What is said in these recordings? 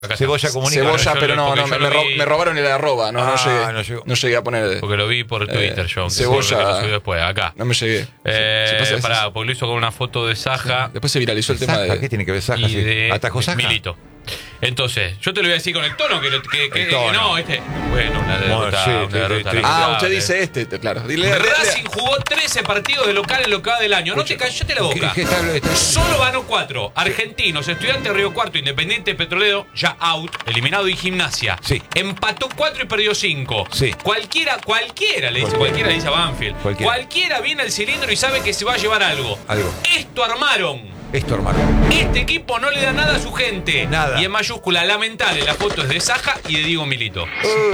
Cebolla comunica. Cebolla, pero no, me robaron el arroba. No llegué a poner. Porque lo vi por Twitter, yo. Cebolla. Que lo subió después, acá. No me llegué. Pará, porque lo hizo con una foto de Saja. Después se viralizó el tema de. ¿Qué tiene que ver Saja? ¿Atajó Saja? Milito. Entonces, yo te lo voy a decir con el tono que no, bueno, una derrota. Usted dice claro. Racing jugó 13 partidos de local en lo que va del año. No te cállate la boca. Solo ganó 4. Argentinos, Estudiantes Río Cuarto, Independiente Petrolero, ya out, eliminado, y Gimnasia. Sí. Empató 4 y perdió 5. Sí. Cualquiera le dice a Banfield. Cualquiera viene al cilindro y sabe que se va a llevar algo. Esto armaron. Este equipo no le da nada a su gente. Nada. Y en mayúscula, lamentable, la foto es de Saja y de Diego Milito.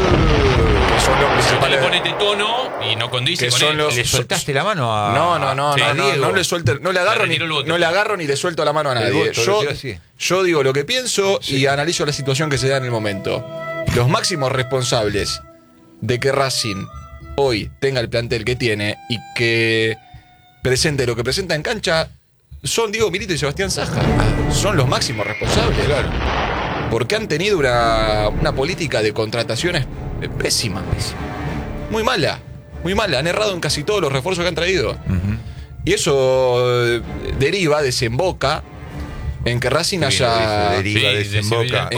Son le pone este tono y no condice con él. ¿Le soltaste la mano a Diego? No le suelto, no le agarro ni le suelto la mano a nadie. Yo digo lo que pienso y analizo la situación que se da en el momento. Los máximos responsables de que Racing hoy tenga el plantel que tiene y que presente lo que presenta en cancha son Diego Milito y Sebastián Saja. Son los máximos responsables, claro. Porque han tenido una política de contrataciones pésima. Muy mala. Han errado en casi todos los refuerzos que han traído. Y eso desemboca en que Racing desemboca.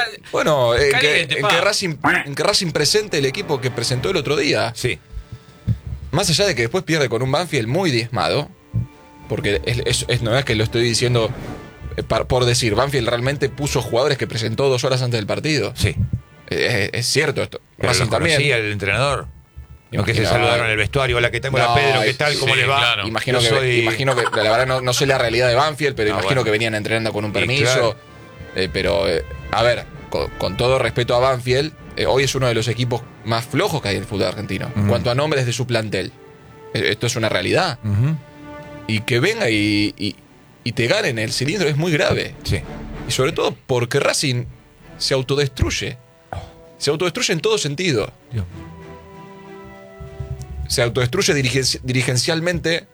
En que Racing presente el equipo que presentó el otro día. Sí. Más allá de que después pierde con un Banfield muy diezmado. Porque no es que lo estoy diciendo por decir. Banfield realmente puso jugadores que presentó 2 horas antes del partido. Sí. Es cierto esto. Pero Racing también. Sí, el entrenador. No que se saludaron en el vestuario. Hola, ¿qué tal? Hola, Pedro, ¿qué tal? ¿Cómo les va? Claro. Imagino que la verdad no sé la realidad de Banfield, pero imagino que venían entrenando con un permiso. Claro. Pero, a ver, con todo respeto a Banfield, hoy es uno de los equipos más flojos que hay en el fútbol argentino. En cuanto a nombres de su plantel. Esto es una realidad. Y que venga y te gane en el cilindro es muy grave. Sí. Y sobre todo porque Racing se autodestruye. Se autodestruye en todo sentido. Dios. Se autodestruye dirigencialmente,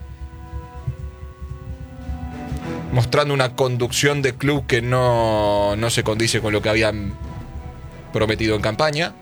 mostrando una conducción de club que no se condice con lo que habían prometido en campaña.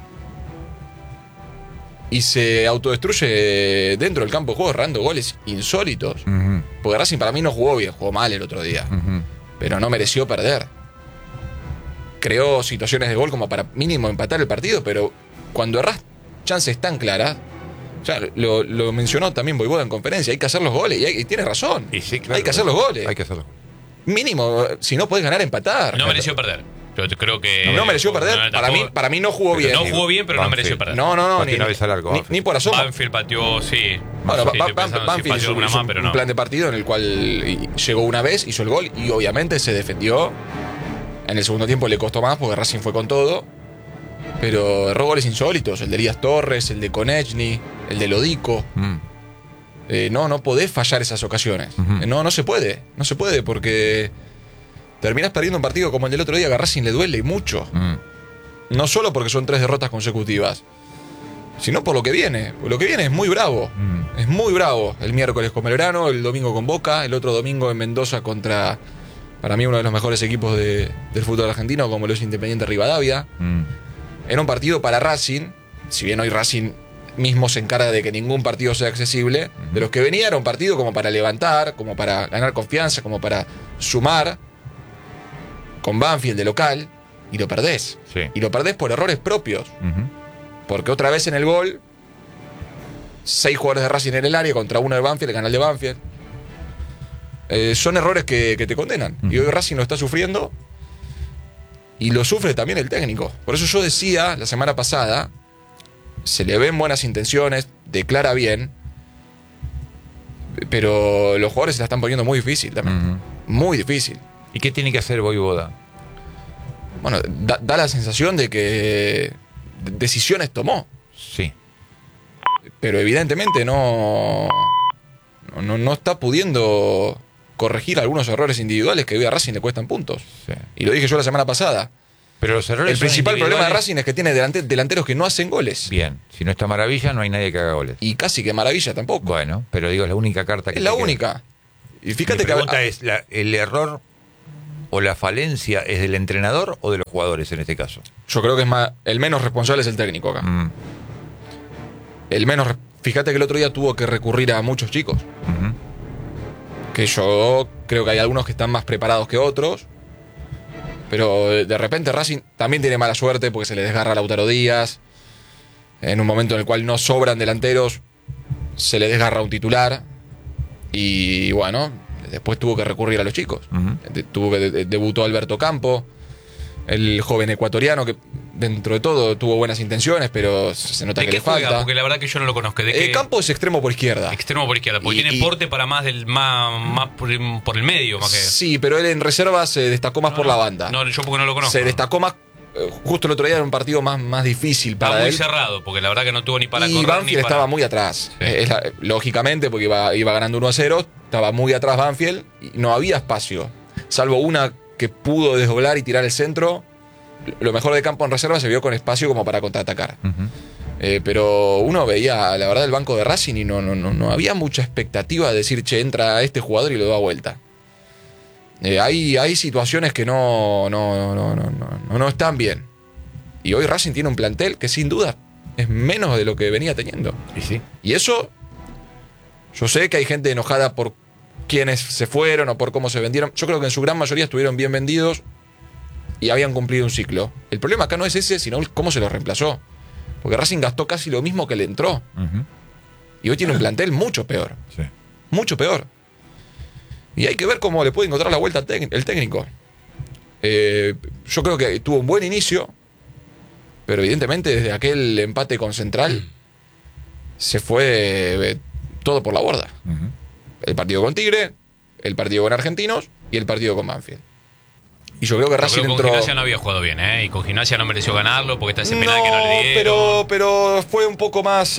Y se autodestruye dentro del campo de juego, errando goles insólitos. Porque Racing para mí no jugó bien, jugó mal el otro día. Pero no mereció perder. Creó situaciones de gol como para mínimo empatar el partido, pero cuando errás chances tan claras, ya lo mencionó también Voivoda en conferencia, hay que hacer los goles, y tiene razón. Sí, claro, hay que hacer los goles. Hay que hacerlo. Mínimo, si no podés ganar, empatar. No mereció perder. Yo creo que no mereció perder. Para mí no jugó bien. No jugó bien, pero no mereció perder. No, ni por asomo. Banfield pateó, sí. Bueno, Banfield hizo un plan de partido en el cual llegó una vez, hizo el gol y obviamente se defendió. En el segundo tiempo le costó más porque Racing fue con todo. Pero erró goles insólitos. El de Elías Torres, el de Konechny, el de Lodico. No podés fallar esas ocasiones. No se puede. No se puede porque terminás perdiendo un partido como el del otro día que a Racing le duele y mucho. No solo porque son 3 derrotas consecutivas, sino por lo que viene. Lo que viene es muy bravo. Es muy bravo. El miércoles con Belgrano, el domingo con Boca, el otro domingo en Mendoza contra, para mí, uno de los mejores equipos del fútbol argentino, como lo es Independiente Rivadavia. En un partido para Racing, si bien hoy Racing mismo se encarga de que ningún partido sea accesible, de los que venía era un partido como para levantar, como para ganar confianza, como para sumar con Banfield de local, y lo perdés. Sí. Y lo perdés por errores propios. Porque otra vez en el gol, 6 jugadores de Racing en el área contra uno de Banfield, el canal de Banfield. Son errores que te condenan. Y hoy Racing lo está sufriendo. Y lo sufre también el técnico. Por eso yo decía la semana pasada, se le ven buenas intenciones, declara bien, pero los jugadores se la están poniendo muy difícil también. Muy difícil. ¿Y qué tiene que hacer Voivoda? Bueno, da la sensación de que decisiones tomó. Sí. Pero evidentemente no está pudiendo corregir algunos errores individuales que hoy a Racing le cuestan puntos. Sí. Y lo dije yo la semana pasada. Pero los errores El principal problema de Racing es que tiene delanteros que no hacen goles. Bien, si no está Maravilla, no hay nadie que haga goles. Y casi que Maravilla tampoco. Bueno, pero digo, es la única carta que es la única. Y fíjate Mi pregunta es, el error o la falencia es del entrenador o de los jugadores en este caso? Yo creo que es más, el menos responsable es el técnico acá. Fíjate que el otro día tuvo que recurrir a muchos chicos. Que yo creo que hay algunos que están más preparados que otros. Pero de repente Racing también tiene mala suerte porque se le desgarra a Lautaro Díaz. En un momento en el cual no sobran delanteros, se le desgarra un titular. Y bueno, después tuvo que recurrir a los chicos. Debutó Alberto Campo, el joven ecuatoriano que dentro de todo tuvo buenas intenciones, pero se nota que le falta. Juega? Porque la verdad que yo no lo conozco. Campo es extremo por izquierda. Extremo por izquierda, porque tiene porte para más por el medio. Más que... Sí, pero él en reserva se destacó más por la banda. No, yo porque no lo conozco. Se destacó más. Justo el otro día era un partido más difícil para él. Estaba muy cerrado, porque la verdad que no tuvo ni para correr. Y Banfield estaba muy atrás. Sí. Lógicamente, porque iba ganando 1-0, estaba muy atrás Banfield y no había espacio. Salvo una que pudo desdoblar y tirar el centro. Lo mejor de Campo en reserva se vio con espacio como para contraatacar. Pero uno veía, la verdad, el banco de Racing y no había mucha expectativa de decir, che, entra este jugador y lo da vuelta. Hay situaciones que no están bien. Y hoy Racing tiene un plantel que sin duda es menos de lo que venía teniendo. Y eso, yo sé que hay gente enojada por quienes se fueron o por cómo se vendieron. Yo creo que en su gran mayoría estuvieron bien vendidos y habían cumplido un ciclo. El problema acá no es ese, sino cómo se lo reemplazó. Porque Racing gastó casi lo mismo que le entró. Y hoy tiene un plantel mucho peor. Mucho peor. Y hay que ver cómo le puede encontrar la vuelta el técnico. Yo creo que tuvo un buen inicio, pero evidentemente desde aquel empate con Central se fue todo por la borda. El partido con Tigre, el partido con Argentinos y el partido con Banfield. Y yo creo que Racing entró... Con Gimnasia no había jugado bien, y con Gimnasia no mereció ganarlo porque está ese penal que no le dieron. Pero fue un poco más...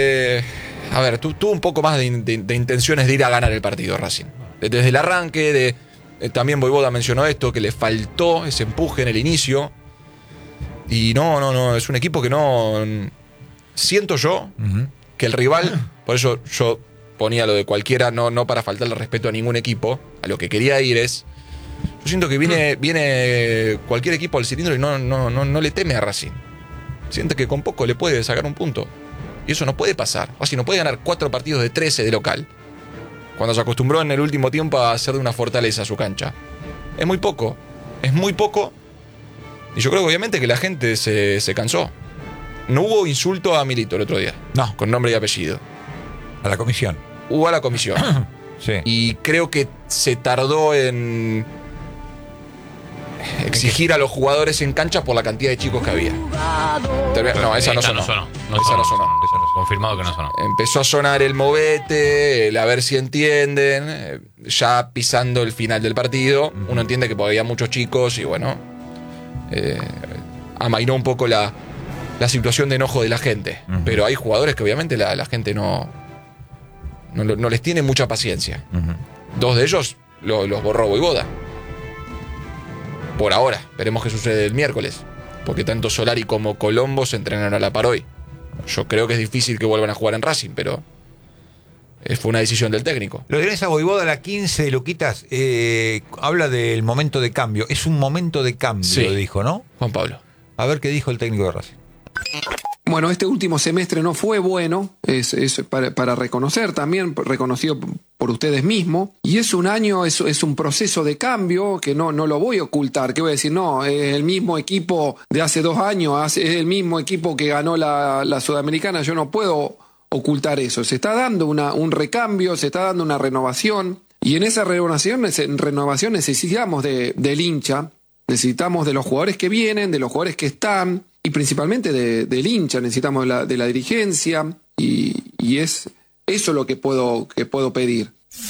A ver, tuvo un poco más de intenciones de ir a ganar el partido Racing. Desde el arranque, también Voivoda mencionó esto, que le faltó ese empuje en el inicio. Y no, es un equipo que no... Siento yo que el rival, por eso yo ponía lo de cualquiera, no para faltarle respeto a ningún equipo, a lo que quería ir es... Yo siento que viene cualquier equipo al cilindro y no le teme a Racing. Siente que con poco le puede sacar un punto. Y eso no puede pasar. Racing no puede ganar 4 partidos de 13 de local, cuando se acostumbró en el último tiempo a hacer de una fortaleza su cancha. Es muy poco. Y yo creo que obviamente que la gente se cansó. No hubo insulto a Milito el otro día. No. Con nombre y apellido. A la comisión. Hubo a la comisión. Sí. Y creo que se tardó en exigir a los jugadores en cancha por la cantidad de chicos que había. No, esa no sonó. Esa no sonó. Confirmado que no sonó. Empezó a sonar el movete, el a ver si entienden, ya pisando el final del partido. Uno entiende que había muchos chicos y bueno, amainó un poco la situación de enojo de la gente. Pero hay jugadores que obviamente la gente no les tiene mucha paciencia. 2 de ellos los borró Voivoda. Por ahora, veremos qué sucede el miércoles, porque tanto Solari como Colombo se entrenaron a la par hoy. Yo creo que es difícil que vuelvan a jugar en Racing, pero fue una decisión del técnico. Lo tenés a Voivoda a la 15 de Luquitas, habla del momento de cambio. Es un momento de cambio, sí, dijo, ¿no? Juan Pablo. A ver qué dijo el técnico de Racing. Bueno, este último semestre no fue bueno, es para reconocer también, reconocido por ustedes mismos, y es un año, es un proceso de cambio que no lo voy a ocultar, que voy a decir, no, es el mismo equipo de hace 2 años, es el mismo equipo que ganó la Sudamericana, yo no puedo ocultar eso, se está dando un recambio, se está dando una renovación, y en esa renovación necesitamos del hincha, necesitamos de los jugadores que vienen, de los jugadores que están, y principalmente del hincha, necesitamos de la dirigencia, y es eso lo que puedo pedir.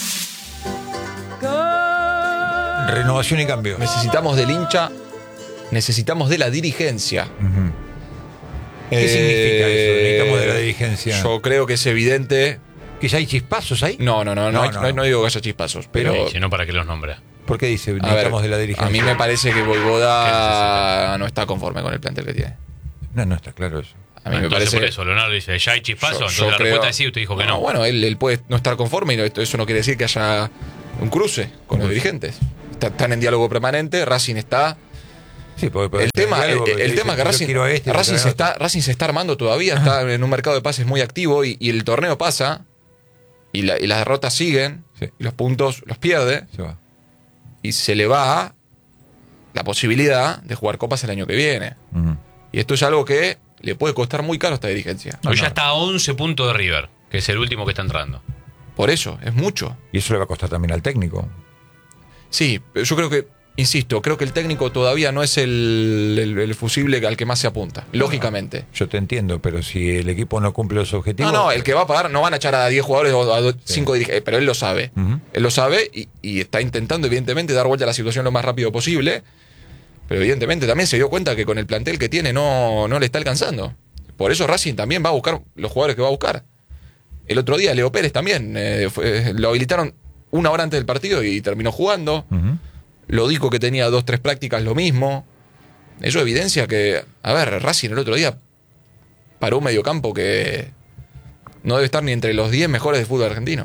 Renovación y cambio. Necesitamos del hincha, necesitamos de la dirigencia. ¿Qué significa eso? Necesitamos de la dirigencia. Yo creo que es evidente. ¿Que ya hay chispazos ahí? No digo que haya chispazos. Pero sino para que los nombra. ¿Por qué dice necesitamos de la dirigencia? A mí me parece que Voivoda no está conforme con el plantel que tiene. No está claro eso. A mí me parece por eso, Leonardo dice, ¿ya hay chispazos? Entonces la respuesta es sí, usted dijo que no. Bueno, él puede no estar conforme y eso no quiere decir que haya un cruce con los dirigentes. están en diálogo permanente. Racing está... Sí, el tema es que Racing se está armando todavía, está en un mercado de pases muy activo y el torneo pasa y las derrotas siguen, y los puntos los pierde, y se le va la posibilidad de jugar copas el año que viene. Y esto es algo que le puede costar muy caro a esta dirigencia. Hoy ya está a 11 puntos de River, que es el último que está entrando. Por eso, es mucho. Y eso le va a costar también al técnico. Sí, pero yo creo que, insisto, creo que el técnico todavía no es el fusible al que más se apunta, lógicamente. Yo te entiendo, pero si el equipo no cumple los objetivos... No, el que va a pagar, no van a echar a 10 jugadores o a 5 dirigentes, pero él lo sabe. Él lo sabe y está intentando, evidentemente, dar vuelta a la situación lo más rápido posible. Pero evidentemente también se dio cuenta que con el plantel que tiene no le está alcanzando. Por eso Racing también va a buscar los jugadores que va a buscar. El otro día Leo Pérez también lo habilitaron una hora antes del partido y terminó jugando. Lo dijo que tenía 2-3 prácticas, lo mismo. Eso evidencia que, a ver, Racing el otro día paró un mediocampo que no debe estar ni entre los 10 mejores del fútbol argentino.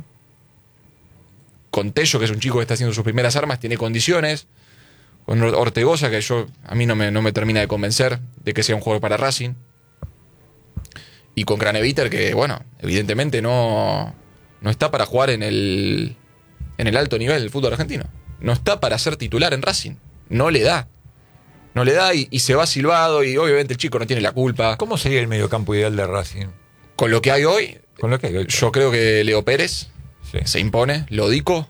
Con Tello, que es un chico que está haciendo sus primeras armas, tiene condiciones. Con Ortegoza, que a mí no me termina de convencer de que sea un jugador para Racing. Y con Craneviter, que, bueno, evidentemente no está para jugar en el alto nivel del fútbol argentino. No está para ser titular en Racing. No le da. No le da y se va silbado y obviamente el chico no tiene la culpa. ¿Cómo sería el mediocampo ideal de Racing? Con lo que hay hoy, yo creo que Leo Pérez se impone, Lodico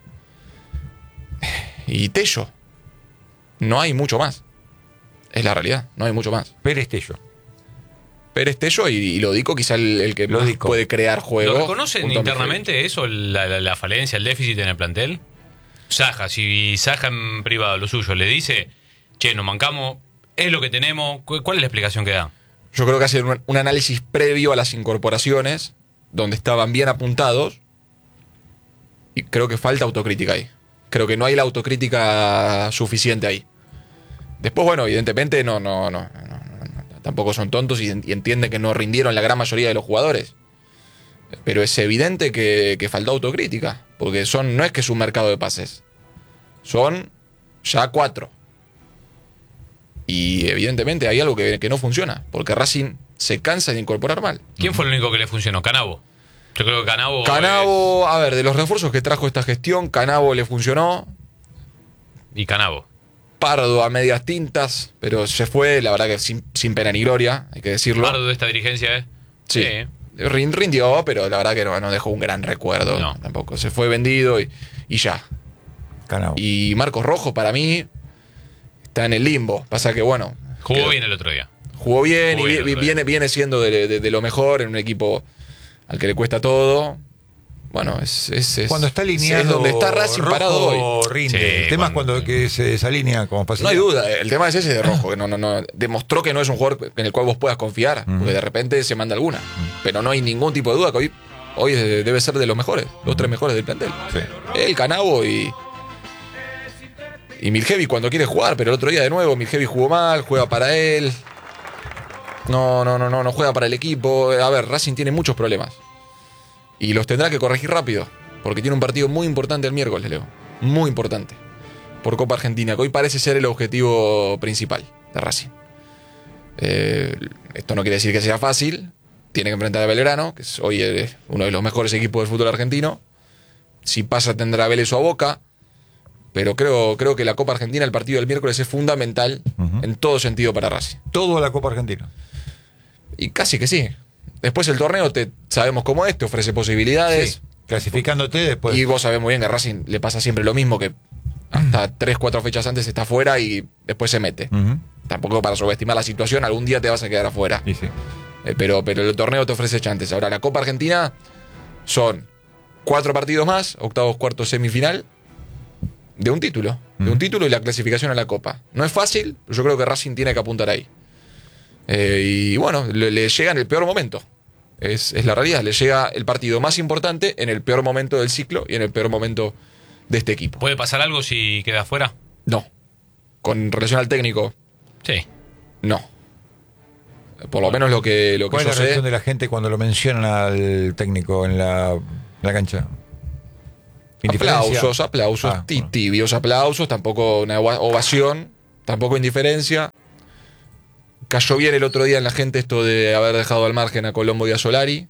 y Tello. No hay mucho más. Es la realidad, no hay mucho más. Pérez Tello y Lodico quizá el que más puede crear juego. ¿Lo reconocen internamente eso, la falencia, el déficit en el plantel? Saja, si Saja en privado lo suyo le dice, che, nos mancamos, es lo que tenemos, ¿cuál es la explicación que da? Yo creo que hace un análisis previo a las incorporaciones, donde estaban bien apuntados, y creo que falta autocrítica ahí. Creo que no hay la autocrítica suficiente ahí. Después, bueno, evidentemente no tampoco son tontos y entienden que no rindieron la gran mayoría de los jugadores. Pero es evidente que faltó autocrítica, porque no es que es un mercado de pases, son ya 4. Y evidentemente hay algo que no funciona, porque Racing se cansa de incorporar mal. ¿Quién fue el único que le funcionó? ¿Canavo? Yo creo que Canavo, a ver, de los refuerzos que trajo esta gestión, Canavo le funcionó. ¿Y Canavo? Pardo a medias tintas, pero se fue, la verdad que sin pena ni gloria, hay que decirlo. Pardo de esta dirigencia, ¿eh? Sí. Rindió, pero la verdad que no dejó un gran recuerdo. No. Tampoco. Se fue vendido y ya. Canavo. Y Marcos Rojo, para mí, está en el limbo. Pasa que, bueno. Jugó bien el otro día. Jugó bien y viene siendo de lo mejor en un equipo al que le cuesta todo. Bueno, cuando está alineado, es donde está Racing Rojo parado hoy. Rinde. Sí, el tema es cuando que se desalinea como pasilla. No hay duda, el tema es ese de Rojo, que no demostró que no es un jugador en el cual vos puedas confiar, porque de repente se manda alguna. Pero no hay ningún tipo de duda que hoy debe ser de los mejores, los 3 mejores del plantel. Sí. El Canavo y Miljevi cuando quiere jugar, pero el otro día de nuevo Miljevi jugó mal, juega para él. No juega para el equipo. A ver, Racing tiene muchos problemas. Y los tendrá que corregir rápido, porque tiene un partido muy importante el miércoles, Leo. Muy importante. Por Copa Argentina, que hoy parece ser el objetivo principal de Racing. Esto no quiere decir que sea fácil. Tiene que enfrentar a Belgrano, que hoy es uno de los mejores equipos del fútbol argentino. Si pasa, tendrá a Vélez o a Boca. Pero creo que la Copa Argentina, el partido del miércoles, es fundamental en todo sentido para Racing. Todo a la Copa Argentina. Y casi que sí. Después el torneo sabemos cómo es, te ofrece posibilidades. Sí, clasificándote después. Y vos sabés muy bien que a Racing le pasa siempre lo mismo, que hasta 3-4 fechas antes está fuera y después se mete. Tampoco para subestimar la situación, algún día te vas a quedar afuera. Sí. Pero el torneo te ofrece chances. Ahora, la Copa Argentina son 4 partidos más, octavos, cuartos, semifinal, de un título. De un título y la clasificación a la Copa. No es fácil, pero yo creo que Racing tiene que apuntar ahí. Y bueno, le llega en el peor momento. Es la realidad. Le llega el partido más importante en el peor momento del ciclo y en el peor momento de este equipo. ¿Puede pasar algo si queda fuera? No. Con relación al técnico. Sí. No. Por lo menos lo que ¿Cuál es la reacción de la gente cuando lo mencionan al técnico en la cancha? Aplausos, tibios aplausos, tampoco una ovación, tampoco indiferencia. Cayó bien el otro día en la gente esto de haber dejado al margen a Colombo y a Solari.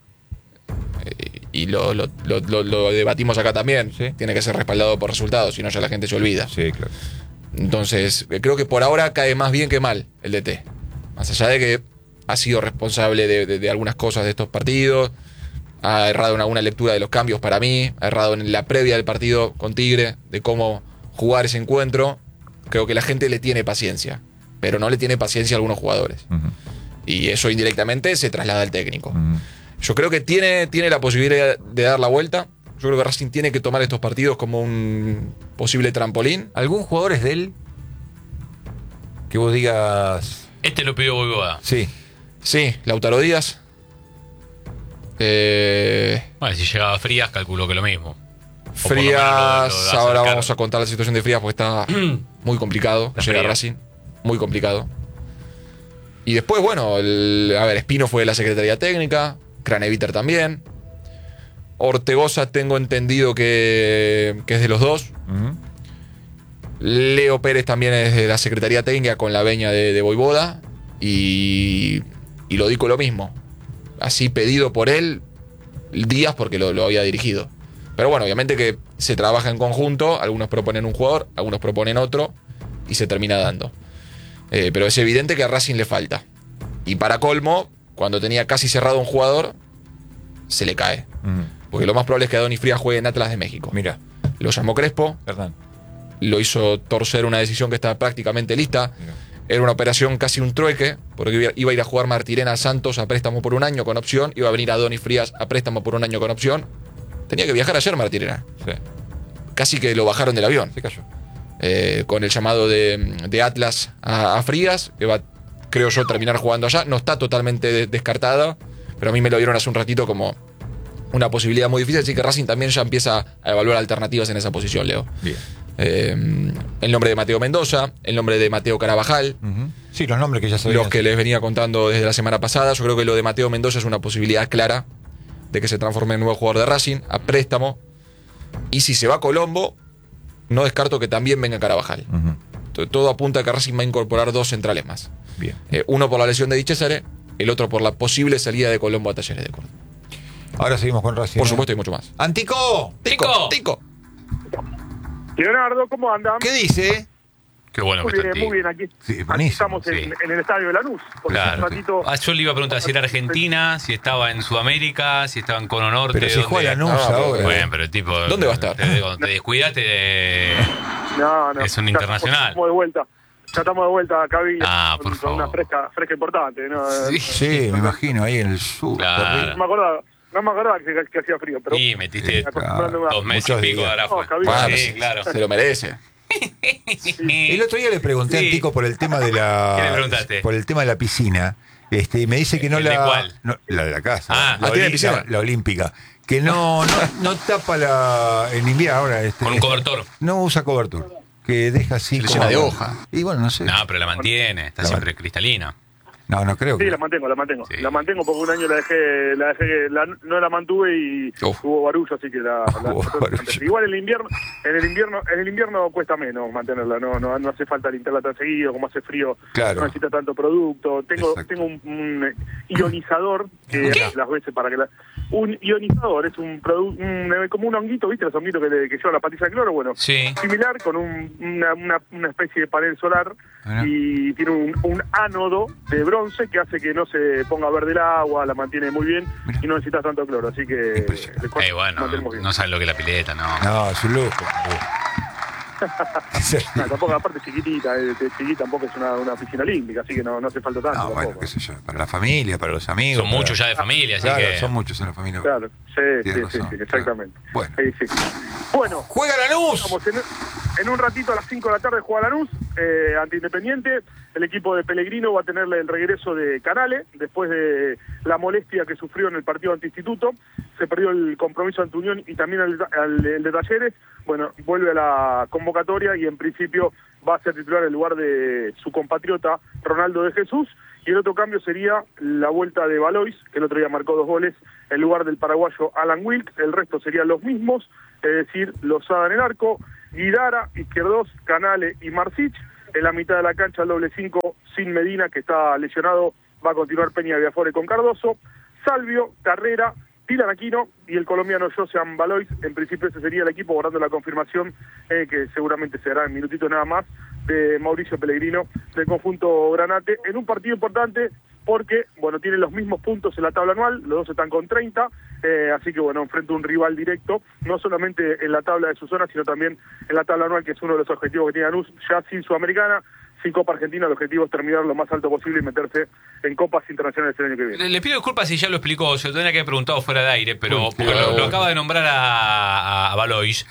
Y lo debatimos acá también. ¿Sí? Tiene que ser respaldado por resultados, si no ya la gente se olvida. Sí, claro. Entonces, creo que por ahora cae más bien que mal el DT. Más allá de que ha sido responsable de algunas cosas de estos partidos, ha errado en alguna lectura de los cambios para mí, ha errado en la previa del partido con Tigre, de cómo jugar ese encuentro. Creo que la gente le tiene paciencia, pero no le tiene paciencia a algunos jugadores. Y eso indirectamente se traslada al técnico. Yo creo que tiene la posibilidad de dar la vuelta. Yo creo que Racing tiene que tomar estos partidos como un posible trampolín. ¿Algún jugador es de él? Que vos digas... Este lo pidió Voivoda. Sí. Sí, Lautaro Díaz. Bueno, si llegaba Frías, calculo que lo mismo. Frías, ahora vamos a contar la situación de Frías porque está muy complicado. Llega Racing, muy complicado. Y después, bueno, Espino fue de la Secretaría Técnica, Craneviter también. Ortegoza tengo entendido que es de los dos. Leo Pérez también es de la Secretaría Técnica con la veña de Voivoda. Y lo digo lo mismo. Así pedido por él, Díaz porque lo había dirigido. Pero bueno, obviamente que se trabaja en conjunto. Algunos proponen un jugador, algunos proponen otro. Y se termina dando. Pero es evidente que a Racing le falta. Y para colmo, cuando tenía casi cerrado un jugador, se le cae. Porque lo más probable es que Adonis Frías juegue en Atlas de México. Mira. Lo llamó Crespo. Perdón. Lo hizo torcer una decisión que estaba prácticamente lista. Mira. Era una operación casi un trueque, porque iba a ir a jugar Martirena a Santos a préstamo por un año con opción. Iba a venir Adonis Frías a préstamo por un año con opción. Tenía que viajar ayer Martirena. Sí. Casi que lo bajaron del avión. Se cayó. Con el llamado de Atlas a Frías, que va, creo yo, terminar jugando allá. No está totalmente descartada, pero a mí me lo dieron hace un ratito como una posibilidad muy difícil, así que Racing también ya empieza a evaluar alternativas en esa posición, Leo. Bien. El nombre de Mateo Mendoza, el nombre de Mateo Carabajal. Sí, los nombres que ya sabían. Los que les venía contando desde la semana pasada. Yo creo que lo de Mateo Mendoza es una posibilidad clara de que se transforme en nuevo jugador de Racing, a préstamo. Y si se va a Colombo, no descarto que también venga Carabajal. Todo apunta a que Racing va a incorporar 2 centrales más. Bien. Uno por la lesión de Di Cesare, el otro por la posible salida de Colombo a Talleres de Córdoba. Ahora seguimos con Racing. Por supuesto, y mucho más. ¡Antico! ¡Tico! Leonardo, ¿cómo andan? ¿Qué dice? Qué bueno que está muy bien, aquí. Sí, aquí estamos en el estadio de Lanús. Claro. Yo le iba a preguntar si era Argentina, si estaba en Sudamérica, si estaba en Cono Norte. Pero si juega Lanús ahora. Bueno, pero el tipo... ¿Dónde va a estar? Te descuidaste No. Es un internacional. Estamos de vuelta. Ya estamos de vuelta acá por favor. Una fresca importante, ¿no? Sí, me imagino, ahí en el sur. Claro. No me acordaba que hacía frío, pero... Y metiste 2 meses y pico ahora fue. Sí, claro. Se lo merece. El otro día le pregunté a Antico por el tema de la... ¿Qué le preguntaste? Por el tema de la piscina. Y me dice que no la... ¿Cuál? No, la de la casa. La olímpica. Que no tapa en invierno ahora. Con un cobertor. No usa cobertor. Que deja así se como... llena de hoja. Y bueno, no sé. No, pero la mantiene. Está siempre cristalina. No creo que... Sí, la mantengo. Sí. La mantengo porque un año no la mantuve y hubo barullo, así que igual en el invierno cuesta menos mantenerla, no hace falta limpiarla tan seguido, como hace frío, claro. no necesita tanto producto. Tengo un ionizador que las veces para que un ionizador es un producto como un honguito, ¿viste? Los honguitos que llevan la patilla de cloro, bueno, sí. Similar con una especie de panel solar y tiene un ánodo de bronce que hace que no se ponga verde el agua, la mantiene muy bien y no necesita tanto cloro, así que bueno, no sabes lo que es la pileta, no. No, es un lujo. Tampoco, aparte chiquitita, tampoco es una piscina olímpica, así que no hace falta tanto. Bueno, qué sé yo, para la familia, para los amigos. Son muchos ya de familia, así claro, que... son muchos en la familia. Claro, sí, exactamente. Bueno. Bueno, ¡juega Lanús! Vamos en un ratito a las 5 de la tarde juega Lanús, ante Independiente. El equipo de Pellegrino va a tenerle el regreso de Canale, después de la molestia que sufrió en el partido ante Instituto. Se perdió el compromiso ante Unión y también el de Talleres. Bueno, vuelve a la convocatoria y en principio va a ser titular en lugar de su compatriota Ronaldo de Jesús. Y el otro cambio sería la vuelta de Valois, que el otro día marcó 2 goles, en lugar del paraguayo Alan Wilkes. El resto serían los mismos. es decir, Lozada en el arco, Guidara, Izquierdos, Canale y Marcich. En la mitad de la cancha el doble 5 sin Medina, que está lesionado, va a continuar Peña Viafore con Cardoso, Salvio, Carrera, Dylan Aquino y el colombiano Josean Valois. En principio ese sería el equipo, guardando la confirmación, que seguramente se dará en minutito nada más, de Mauricio Pellegrino del conjunto Granate, en un partido importante porque, bueno, tienen los mismos puntos en la tabla anual, los dos están con 30, así que, bueno, enfrenta un rival directo, no solamente en la tabla de su zona, sino también en la tabla anual, que es uno de los objetivos que tiene Lanús, ya sin Sudamericana, sin Copa Argentina. El objetivo es terminar lo más alto posible y meterse en Copas internacionales el año que viene. Le pido disculpas si ya lo explicó, se lo tendría que haber preguntado fuera de aire, pero lo acaba de nombrar a Valois.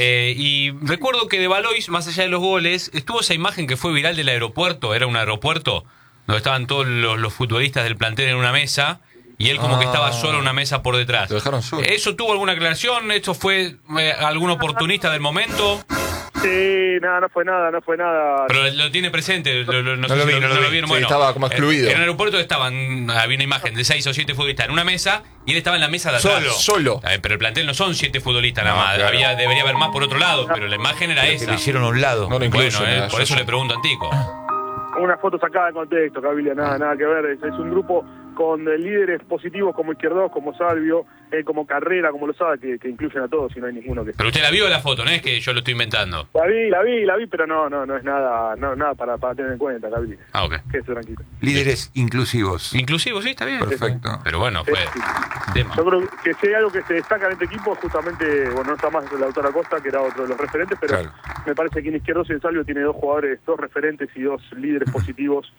Y recuerdo que de Valois, más allá de los goles, estuvo esa imagen que fue viral del aeropuerto, era un aeropuerto, donde estaban todos los futbolistas del plantel en una mesa, y él como que estaba solo en una mesa por detrás. Lo dejaron solo. ¿Eso tuvo alguna aclaración? ¿Esto fue algún oportunista del momento? Sí, no fue nada. Pero lo tiene presente, no lo vieron. Sí, bueno, estaba como excluido. En el aeropuerto había una imagen de 6 o 7 futbolistas en una mesa y él estaba en la mesa de atrás. Solo. Pero el plantel no son 7 futbolistas nada más. Claro. Debería haber más por otro lado, pero la imagen era esa. Que le hicieron a un lado. No lo incluyen, por eso le pregunto a Tico. Una foto sacada de contexto, Cabilia, nada que ver. Es un grupo con líderes positivos como Izquierdos, como Salvio, como Carrera, como Lozada, que incluyen a todos y no hay ninguno que... Pero usted la vio la foto, no es que yo lo estoy inventando. La vi, pero no es nada para tener en cuenta, Cabilia. Ok. Quédese tranquilo. Líderes inclusivos. Inclusivos, sí, está bien. Perfecto. Pero bueno, fue tema. Yo creo que si hay algo que se destaca en este equipo, justamente, bueno, no está más el autor Acosta, que era otro de los referentes, pero claro, me parece que en Izquierdos y en Salvio tiene dos referentes y dos líderes positivos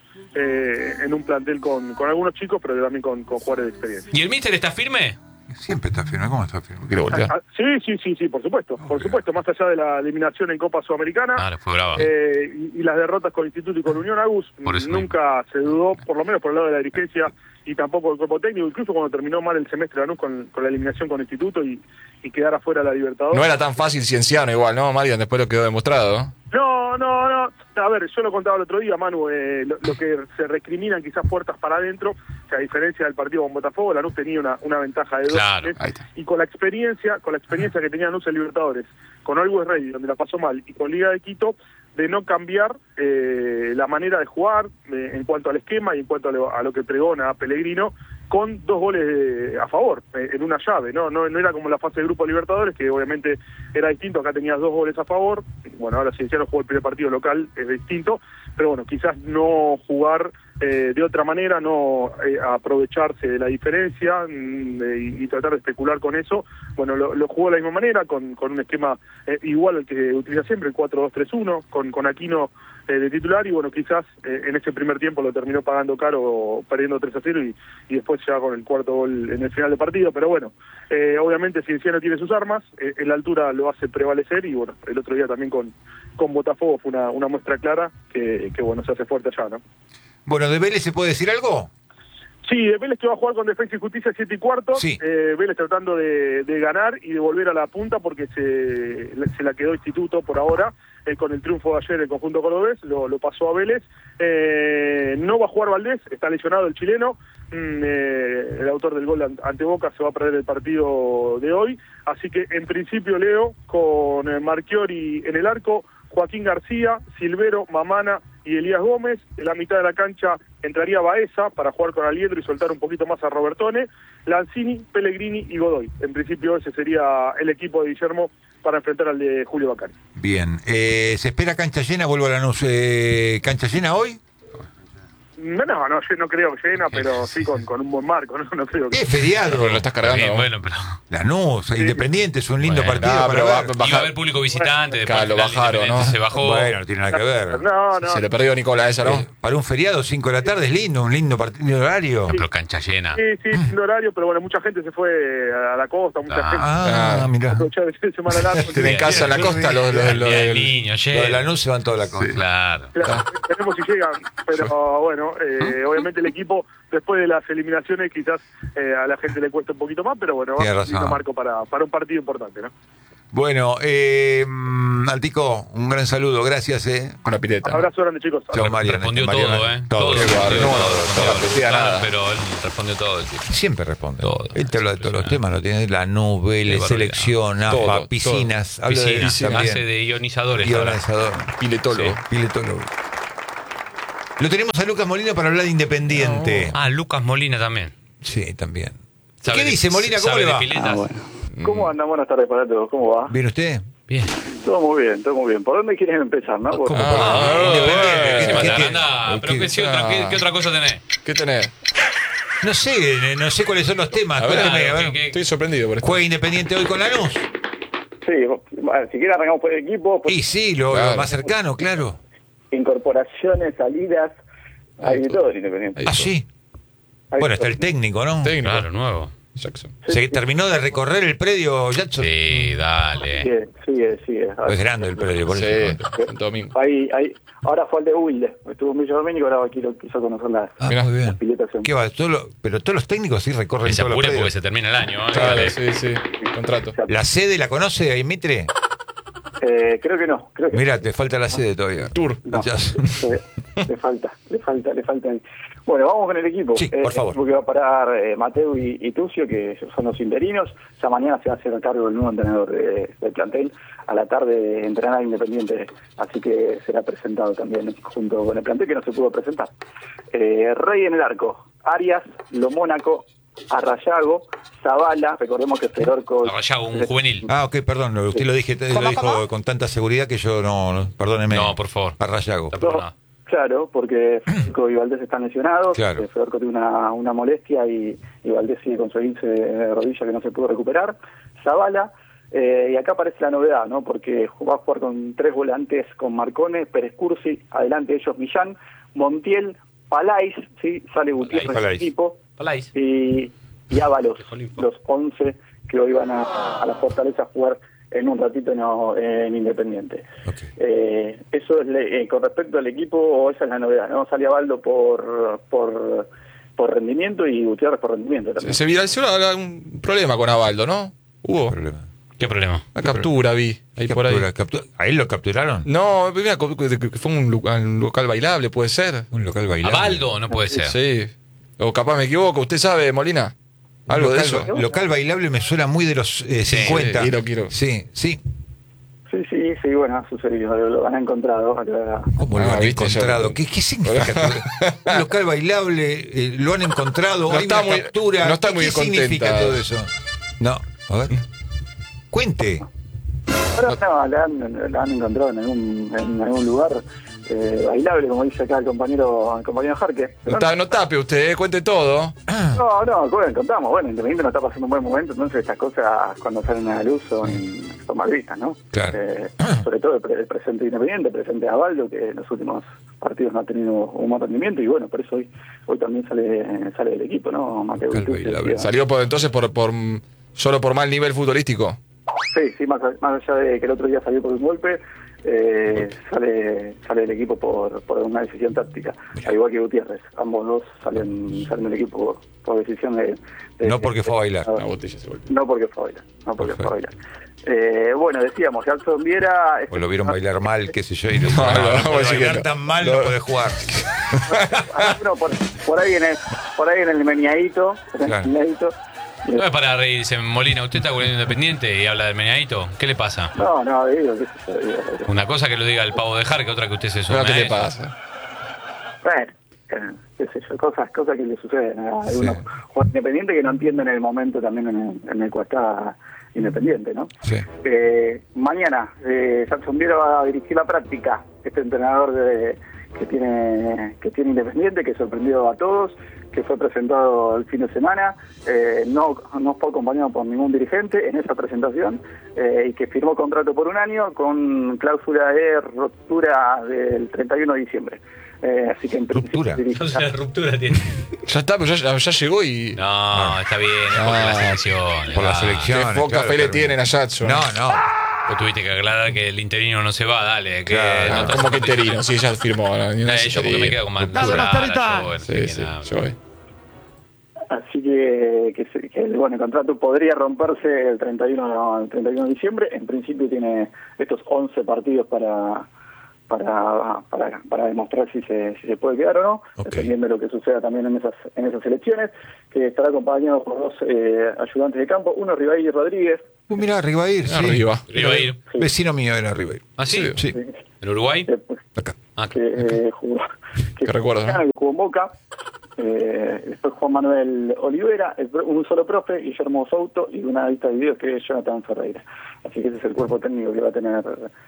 en un plantel con algunos chicos, pero también con jugadores de experiencia. ¿Y el míster está firme? Siempre está firme. ¿Cómo está firme? Sí, por supuesto. Por supuesto, más allá de la eliminación en Copa Sudamericana fue brava. Y las derrotas con Instituto y con Unión, Agus, nunca se dudó, por lo menos por el lado de la dirigencia y tampoco del cuerpo técnico, incluso cuando terminó mal el semestre Lanús con la eliminación con Instituto y quedar afuera de la Libertadores. No era tan fácil Cienciano igual, ¿no, Marian? Después lo quedó demostrado. No. A ver, yo lo contaba el otro día, Manu, lo que se recriminan quizás puertas para adentro, que a diferencia del partido con Botafogo, Lanús tenía una ventaja de 2 claro, y con la experiencia que tenía Lanús en Libertadores, con Always Ready, donde la pasó mal, y con Liga de Quito, de no cambiar la manera de jugar en cuanto al esquema y en cuanto a lo que pregona Pellegrino, con 2 goles a favor en una llave, no era como la fase de grupo de Libertadores, que obviamente era distinto. Acá tenías 2 goles a favor, bueno, ahora Cienciano jugó el primer partido local, es distinto, pero bueno, quizás no jugar de otra manera, no aprovecharse de la diferencia y tratar de especular con eso. Bueno, lo jugó de la misma manera, con un esquema igual al que utiliza siempre, el 4-2-3-1, con Aquino de titular, y bueno, quizás en ese primer tiempo lo terminó pagando caro, perdiendo 3-0 y después ya con el cuarto gol en el final del partido. Pero bueno, obviamente Cienciano tiene sus armas, en la altura lo hace prevalecer, y bueno, el otro día también con Botafogo fue una muestra clara que bueno, se hace fuerte allá, ¿no? Bueno, ¿de Vélez se puede decir algo? Sí, de Vélez, que va a jugar con Defensa y Justicia 7:15. Sí. Vélez tratando de ganar y de volver a la punta, porque se la quedó Instituto por ahora. Con el triunfo de ayer el conjunto cordobés lo pasó a Vélez. No va a jugar Valdés, está lesionado el chileno. El autor del gol ante Boca se va a perder el partido de hoy. Así que en principio, Leo, con Marchiori en el arco, Joaquín García, Silvero, Mamana y Elías Gómez. En la mitad de la cancha entraría Baeza para jugar con Aliendro y soltar un poquito más a Robertone, Lanzini, Pellegrini y Godoy. En principio ese sería el equipo de Guillermo para enfrentar al de Julio Bacari. Bien, ¿se espera cancha llena? Vuelvo a Lanús. ¿Cancha llena hoy? No, yo no creo que llena, pero sí con un buen marco, no creo que... Es feriado. Pero lo estás cargando. Bien, bueno, pero... Lanús, sí. Independiente, es un lindo partido para ver. Iba a haber público visitante, después lo bajaron, ¿no? Se bajó. Bueno, no tiene nada que ver. No. Se le perdió a Nicolás esa, ¿no? Para un feriado, 5 de la tarde, es lindo, un lindo partido de horario. Pero cancha llena. Sí, sin horario, pero bueno, mucha gente se fue a la costa, mucha gente... Mirá. Aprovechar el fin de semana largo. Tienen casa en la costa, los El niño, Lo de Lanús se van toda la costa. Claro. Veremos si llegan, pero bueno, obviamente el equipo, después de las eliminaciones, quizás a la gente le cuesta un poquito más, pero bueno, va a ser un marco para un partido importante, ¿no? Bueno, Altico, un gran saludo, gracias. Con la pileta. Un abrazo grande, chicos. Chao, Mariana. Respondió todo, Todo. Nada. Pero él respondió todo. El tipo. Siempre responde. Todo. Él te habla de todos los temas, lo tiene la nube, selección, AFA, piscinas. Habla de hace de ionizadores. Ionizador. Piletólogo. Sí. Piletólogo. Lo tenemos a Lucas Molina para hablar de Independiente. Lucas Molina también. Sí, también. ¿Qué dice Molina? ¿Cómo le va? Bueno. ¿Cómo andan? Buenas tardes para todos. ¿Cómo va? ¿Bien usted? Bien. Todo muy bien, todo muy bien. ¿Por dónde quieres empezar, no? ¿Cómo? Independiente. ¿Qué otra cosa tenés? ¿Qué tenés? No sé cuáles son los temas. Cuéntame, a ver. Estoy sorprendido por esto. ¿Juega Independiente hoy con Lanús? Sí, bueno, si quieres arrancamos por el equipo. Y sí, lo más cercano, claro. Incorporaciones, salidas, hay de todo en Independiente. Sí. Bueno, está el técnico, ¿no? Claro, nuevo. Jackson. ¿Se terminó de recorrer el predio, Jackson? Sí, dale. Sigue. Es grande el predio, por eso. Sí, domingo. Ahora fue el de Wilde. Estuvo en Villa Doménico, ahora quiso conocer las muy bien. piletas. ¿Qué va? Pero todos los técnicos sí recorren Se todos los apure predios. porque se termina el año. Claro, sí. Contrato. ¿La sede la conoce ahí, Mitre? Creo que no. Mira, te falta la sede todavía. Tour. No, le falta. Bueno, vamos con el equipo. Sí, por favor. El equipo que va a parar Mateu y Tucio, que son los interinos. Ya mañana se va a hacer cargo del nuevo entrenador del plantel. A la tarde entrenará Independiente, así que será presentado también junto con el plantel, que no se pudo presentar. Rey en el arco, Arias, Lomónaco, Arrayago, Zavala, recordemos que Fedorco... Arrayago, un juvenil. Ok, perdón, usted lo dijo con tanta seguridad que yo no perdóneme. No, por favor. Arrayago. Claro, porque Fedorco y Valdés están lesionados, claro. Fedorco tiene una molestia y Valdés sigue con su esguince de rodilla que no se pudo recuperar. Zavala, y acá aparece la novedad, ¿no? Porque va a jugar con 3 volantes con Marcone, Pérez Cursi, adelante ellos Millán, Montiel, Palais, ¿sí? Sale Gutiérrez del equipo, Palais. y Ábalos, los 11 que hoy van a la Fortaleza a jugar en un ratito en Independiente. Okay. Eso es con respecto al equipo, esa es la novedad, ¿no? Sale Abaldo por rendimiento y Gutiérrez por rendimiento también. Se viralizó un problema con Abaldo, ¿no? Hubo. ¿Qué problema? Una captura vi ahí por ahí. ¿A él lo capturaron? No, mira, fue un local bailable, puede ser. Un local bailable. Abaldo no puede ser. Sí. O capaz me equivoco, ¿usted sabe, Molina? Algo de eso. Local bailable me suena muy de los 50. Quiero. Sí. Sí, bueno, ha sucedido, lo han encontrado. ¿Cómo lo han ¿viste? encontrado? ¿Qué significa? Un local bailable, lo han encontrado, hay una captura. No está muy ¿Qué contenta. significa todo eso? No, a ver. Cuente. Ahora la han encontrado en algún lugar bailable, como dice acá el compañero Jarque. No tape usted, cuente todo. No, contamos. Bueno, Independiente no está pasando un buen momento, entonces estas cosas cuando salen a la luz son mal vistas, ¿no? Claro. Sobre todo el presente de Independiente, el presente de Abaldo, que en los últimos partidos no ha tenido un buen rendimiento, y bueno, por eso hoy también sale del equipo, ¿no? Mateo. ¿Salió solo por mal nivel futbolístico? Sí, más allá de que el otro día salió por un golpe, sale del equipo por una decisión táctica, al igual que Gutiérrez. Ambos dos salen del equipo por decisión de no porque fue a bailar. No porque fue a bailar. Bueno, decíamos, Jackson Viera... O lo vieron bailar mal, qué sé yo, y no, bailar tan mal no puede jugar. No, por ahí en el meneadito. No es para reírse, Molina. ¿Usted está jugando Independiente y habla del meneadito? ¿Qué le pasa? No, digo. Una cosa que lo diga el pavo de Jar, que otra que usted se suma. ¿Qué le pasa? Bueno, qué sé yo, cosas que le suceden a algunos jugadores Independiente que no entienden el momento también en el cual está Independiente, ¿no? Sí. Mañana, Jackson Viera va a dirigir la práctica, este entrenador que tiene Independiente, que sorprendió a todos, que fue presentado el fin de semana, no fue acompañado por ningún dirigente en esa presentación, y que firmó contrato por un año con cláusula de ruptura del 31 de diciembre. Así que en ¿Ruptura? Entonces ruptura tiene. Ya está, pero ya llegó y... No, está bien, es por la selección. Por la selección. Qué poca fe le tienen a Jackson. No. Vos tuviste que aclarar que el interino no se va, dale. Que Claro, no como que interino, sí, ya firmó. Yo porque me quedo con más. Sí, yo voy. Así que bueno, el contrato podría romperse el 31 de diciembre. En principio tiene estos 11 partidos para demostrar si se puede quedar o no, dependiendo de lo que suceda también en esas elecciones, que estará acompañado por 2 ayudantes de campo, uno Ribair Rodríguez. Mirá, Ribair, sí. Ribair. Sí. Vecino mío era Ribair. ¿Ah, sí? Sí. ¿En Uruguay? Acá. Jugó, que recuerdo, ¿no? Que jugó en Boca. Después Juan Manuel Olivera, un solo profe, Guillermo Souto, y una lista de videos que es Jonathan Ferreira. Así que ese es el cuerpo técnico que va a tener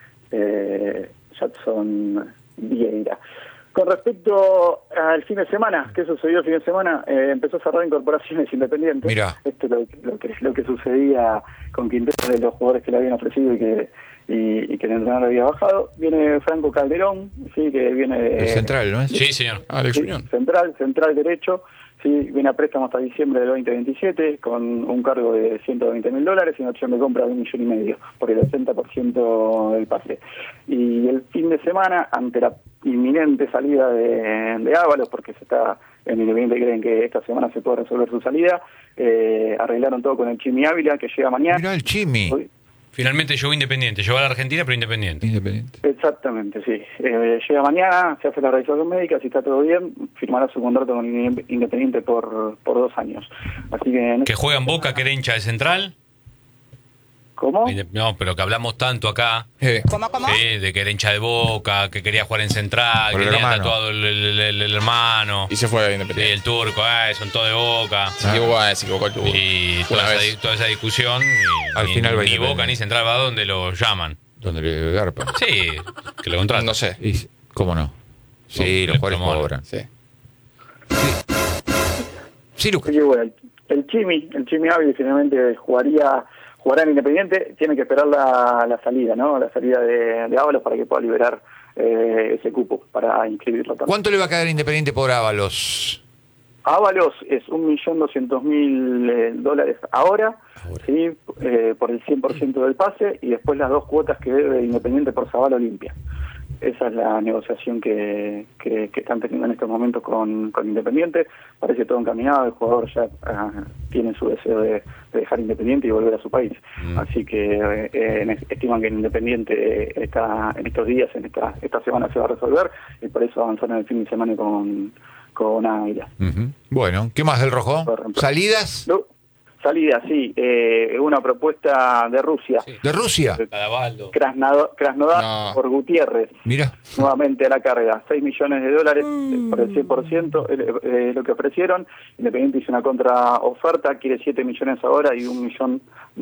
Jackson Vieira. Con respecto al fin de semana, ¿qué sucedió el fin de semana? Empezó a cerrar incorporaciones independientes. Mirá. Esto es lo que sucedía con Quintero, de los jugadores que le habían ofrecido y que el entrenador había bajado. Viene Franco Calderón, sí, que viene El central, ¿no es? Sí, señor. Alex sí, Unión. Central derecho. Sí, viene a préstamo hasta diciembre del 2027 con un cargo de $120,000 y una opción de compra de $1,5 millones por el 80% del pase. Y el fin de semana, ante la inminente salida de Ábalos, porque se está en Independiente creen que esta semana se puede resolver su salida, arreglaron todo con el Chimi Ávila, que llega mañana. Mirá el Chimi. Finalmente llegó Independiente. Llegó a la Argentina, pero Independiente. Exactamente, sí. Llega mañana, se hace la revisación médica, si está todo bien, firmará su contrato con Independiente por 2 años. Así que juega en Boca, que era hincha de Central. ¿Cómo? No, pero que hablamos tanto acá. ¿Cómo? Sí, de que era hincha de Boca, que quería jugar en Central, Por que el tenía hermano. tatuado el hermano. Y se fue a Sí, Independiente. el turco, son todos de Boca. Se equivocó el turco. Y toda esa discusión. Al final va ni Independiente. Boca ni Central va donde lo llaman. ¿Dónde le garpa? Sí, que lo contratan. No sé. ¿Cómo no? Sí, los jugadores Promola. cobran. Sí. Sí, Lucas. Así que bueno, el Chimi Ávila finalmente jugará en Independiente, tiene que esperar la salida, ¿no? La salida de Ábalos para que pueda liberar ese cupo para inscribirlo también. ¿Cuánto le va a quedar Independiente por Ábalos? Ábalos es $1.200.000 ahora, ¿sí? Por el 100% del pase, y después las 2 cuotas que debe Independiente por Zabala Olimpia. Esa es la negociación que están teniendo en estos momentos con Independiente. Parece todo encaminado, el jugador ya tiene su deseo de dejar Independiente y volver a su país. Así que estiman que Independiente está en estos días, en esta semana se va a resolver, y por eso avanzaron el fin de semana con Ávila. Bueno, ¿qué más del Rojo? ¿Salidas? Salida, sí. Una propuesta de Rusia. Sí. ¿De Rusia? Cadavaldo. Krasnodar por Gutiérrez. Mira. Nuevamente a la carga. $6 millones por el 100%, es lo que ofrecieron. Independiente hizo una contraoferta, quiere 7 millones ahora y $1 millón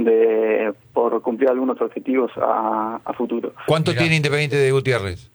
por cumplir algunos objetivos a futuro. ¿Cuánto tiene Independiente de Gutiérrez?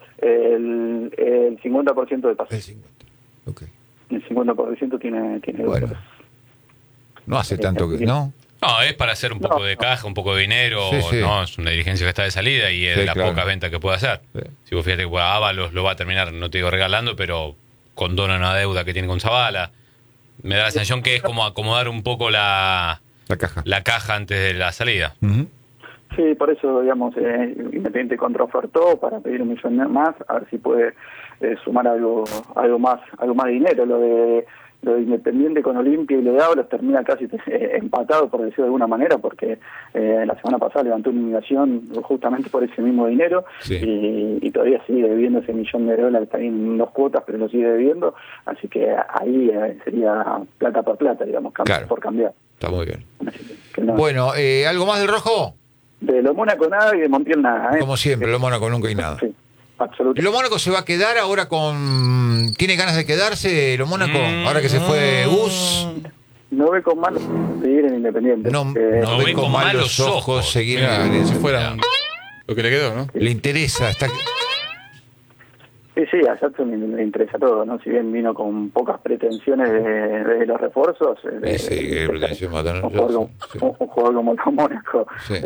El 50% del pase. El 50. Ok. El 50% tiene Bueno. Gutiérrez. No hace tanto que... ¿No? No, es para hacer un poco de caja, un poco de dinero. Sí. No, es una dirigencia que está de salida y es de las pocas ventas que puede hacer. Sí. Si vos fíjate que Ábalos lo va a terminar, no te digo regalando, pero condona una deuda que tiene con Zabala. Me da la sensación que es como acomodar un poco la caja antes de la salida. Sí, por eso, digamos, Independiente contraofertó para pedir $1 millón más, a ver si puede sumar algo más de dinero. Lo de Independiente con Olimpia y lo de Ábalos termina casi empatado, por decirlo de alguna manera, porque la semana pasada levantó una inmigración justamente por ese mismo dinero, y todavía sigue debiendo ese $1 millón, está en 2 cuotas, pero lo sigue debiendo, así que ahí sería plata por plata, digamos, por cambiar. Está muy bien. No. Bueno, ¿algo más del Rojo? De lo Mónaco nada y de Montiel nada. Como siempre, lo Mónaco nunca hay nada. Sí, absolutamente. ¿Lo Mónaco se va a quedar ahora con... ¿Tiene ganas de quedarse lo Mónaco? Ahora que se fue Gus. No ve con malos seguir en Independiente. No ve con malos ojos seguir en Independiente. Si fuera lo que le quedó, ¿no? Le interesa, está... Sí, a Jackson le interesa todo, ¿no? Si bien vino con pocas pretensiones de los refuerzos, un jugador como el Mónaco,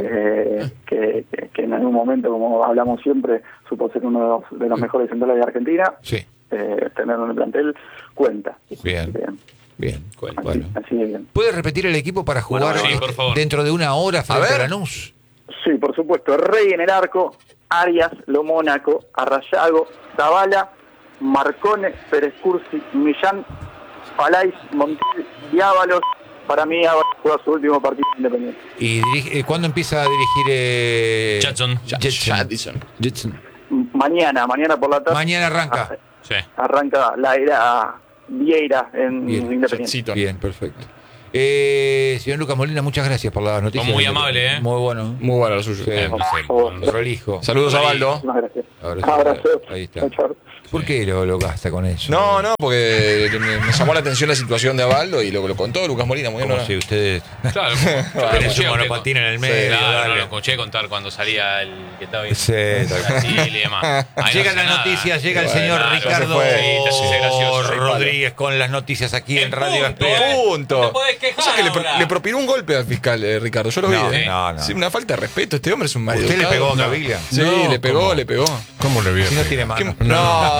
que en algún momento, como hablamos siempre, supo ser uno de los mejores centrales de Argentina, tenerlo en el plantel cuenta. Bien. Así de bien. ¿Puede repetir el equipo para jugar por favor. dentro de una hora frente a Lanús? Sí, por supuesto. Rey en el arco, Arias, Lo Mónaco, Arrayago, Zabala, Marcone, Pérez Cursi, Millán, Palais, Montiel y Ábalos. Para mí Ábalos juega su último partido Independiente. ¿Y cuándo empieza a dirigir Jetson? Mañana por la tarde. Mañana arranca. Sí. Arranca la era Vieira en Independiente. Bien, perfecto. Señor Lucas Molina, muchas gracias por las noticias. Muy amable, ¿eh? Muy bueno. Muy bueno lo suyo. Prolijo. Saludos a Baldo. Muchas gracias. Abrazo. Ahí está. Chau, chau. ¿Por qué lo gasta con eso? No, porque me llamó la atención la situación de Abaldo y lo contó Lucas Molina. Muy bien. Como si ustedes Claro, tenés un monopatín en el medio. Claro, no lo escuché contar cuando salía el que estaba en Sí, Brasil y demás. Llegan las noticias, llega el señor Ricardo Rodríguez con las noticias aquí en Radio Espera. Punto. No te podés quejar. O sea que le propinó un golpe al fiscal, Ricardo. Yo lo vi. No. Sí, una falta de respeto. Este hombre es un marido. ¿Usted le pegó a Caviglia? Sí, le pegó. ¿Cómo le vio? Si no tiene mano. No.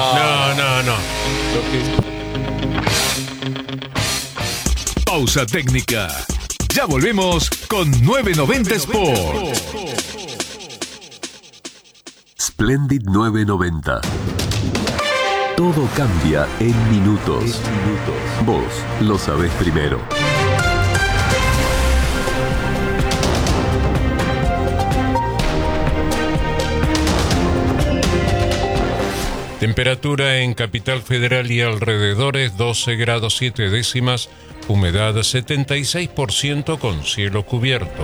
Pausa técnica. Ya volvemos con 990 Sport. Splendid 990. Todo cambia en minutos. Vos lo sabés primero. Temperatura en Capital Federal y alrededores 12 grados 7 décimas, humedad 76% con cielo cubierto.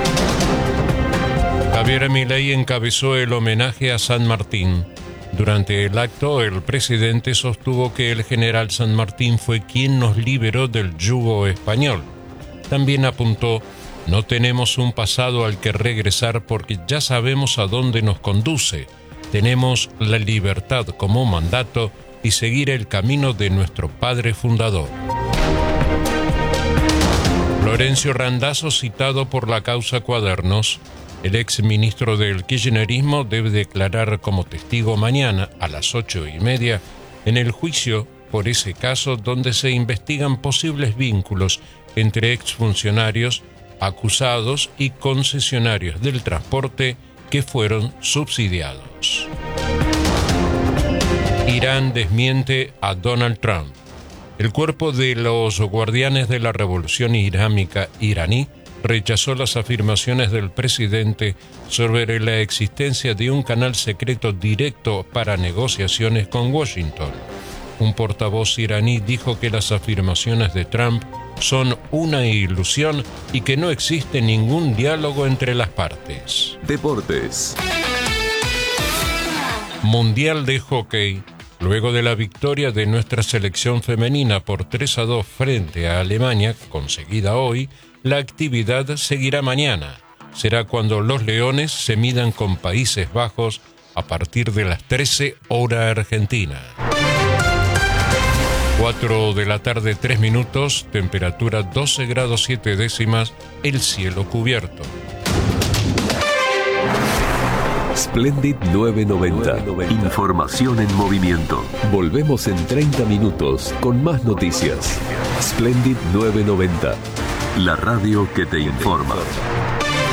Javier Milei encabezó el homenaje a San Martín. Durante el acto, el presidente sostuvo que el general San Martín fue quien nos liberó del yugo español. También apuntó: no tenemos un pasado al que regresar porque ya sabemos a dónde nos conduce. Tenemos la libertad como mandato y seguir el camino de nuestro padre fundador. Florencio Randazzo, citado por la causa Cuadernos, el ex ministro del kirchnerismo, debe declarar como testigo mañana a las 8:30 en el juicio por ese caso donde se investigan posibles vínculos entre exfuncionarios, acusados y concesionarios del transporte que fueron subsidiados. Irán desmiente a Donald Trump. El cuerpo de los guardianes de la revolución islámica iraní rechazó las afirmaciones del presidente sobre la existencia de un canal secreto directo para negociaciones con Washington. Un portavoz iraní dijo que las afirmaciones de Trump son una ilusión y que no existe ningún diálogo entre las partes. Deportes. Mundial de Hockey. Luego de la victoria de nuestra selección femenina por 3-2 frente a Alemania, conseguida hoy, la actividad seguirá mañana. Será cuando los Leones se midan con Países Bajos a partir de las 13 hora argentina. 4 de la tarde, 3 minutos, temperatura 12 grados 7 décimas, el cielo cubierto. Splendid 990. Información en movimiento. Volvemos en 30 minutos con más noticias. Splendid 990. La radio que te informa.